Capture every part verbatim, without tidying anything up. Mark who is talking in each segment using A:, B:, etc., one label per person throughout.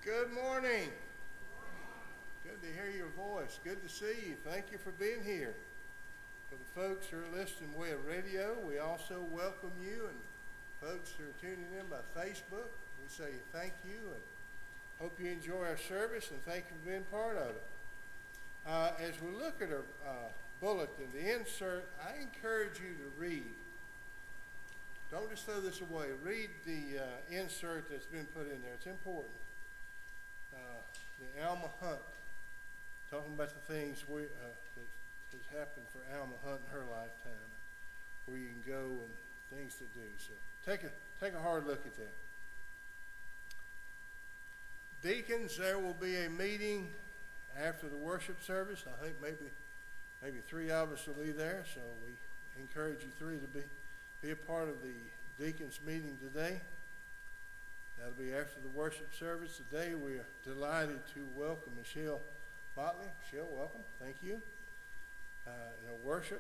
A: Good morning. Good to hear your voice. Good to see you. Thank you for being here. For the folks who are listening via radio, we also welcome you, and folks who are tuning in by Facebook, we say thank you and hope you enjoy our service, and thank you for being part of it. Uh, as we look at our uh, bulletin, the insert, I encourage you to read. Don't just throw this away. Read the uh, insert that's been put in there. It's important. Uh, the Alma Hunt, talking about the things we, uh, that has happened for Alma Hunt in her lifetime, where you can go and things to do. So take a take a hard look at that. Deacons, there will be a meeting after the worship service. I think maybe maybe three of us will be there, so we encourage you three to be be a part of the deacons meeting today. That'll be after the worship service. Today we are delighted to welcome Michelle Motley. Michelle, welcome. Thank you. Uh, in our worship,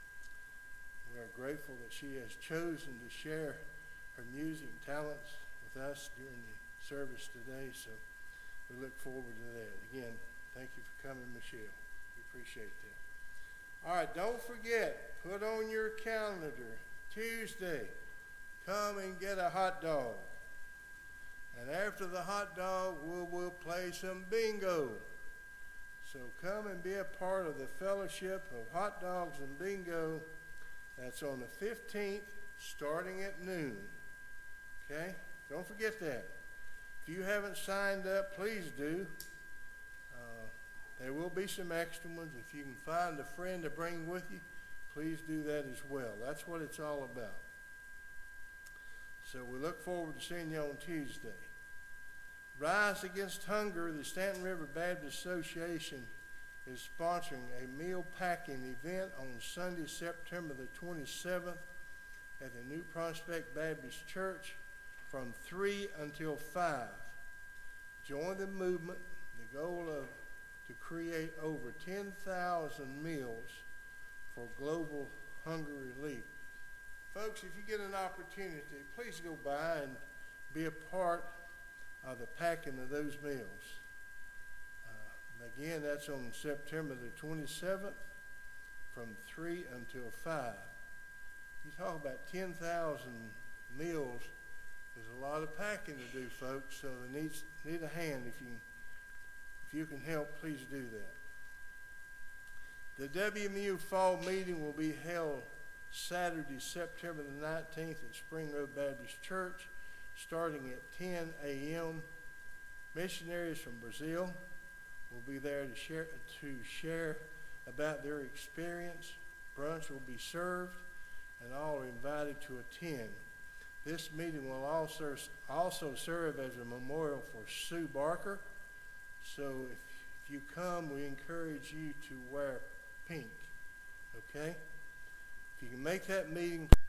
A: we are grateful that she has chosen to share her music and talents with us during the service today, so we look forward to that. Again, thank you for coming, Michelle. We appreciate that. All right, don't forget, put on your calendar, Tuesday, come and get a hot dog. And after the hot dog, we'll, we'll play some bingo. So come and be a part of the fellowship of hot dogs and bingo. That's on the fifteenth, starting at noon. Okay? Don't forget that. If you haven't signed up, please do. Uh, there will be some extra ones. If you can find a friend to bring with you, please do that as well. That's what it's all about. So we look forward to seeing you on Tuesday. Rise Against Hunger, the Stanton River Baptist Association is sponsoring a meal packing event on Sunday, September the twenty-seventh at the New Prospect Baptist Church from three until five. Join the movement. The goal of to create over ten thousand meals for global hunger relief. Folks, if you get an opportunity, please go by and be a part of the packing of those meals. Uh, again, that's on September the twenty-seventh from three until five. You talk about ten thousand meals. There's a lot of packing to do, folks, so they need, need a hand. If you, if you can help, please do that. The W M U Fall Meeting will be held Saturday, September the nineteenth at Spring Road Baptist Church, starting at ten a.m. Missionaries from Brazil will be there to share, to share about their experience. Brunch will be served, and all are invited to attend. This meeting will also, also serve as a memorial for Sue Barker. So if, if you come, we encourage you to wear pink, okay? If you can make that meeting,